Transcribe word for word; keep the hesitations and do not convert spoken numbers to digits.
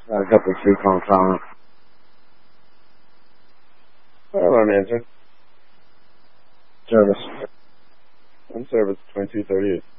Got a couple of free calls on. Hello, Nancy. Service. On service twenty-two thirty-eight.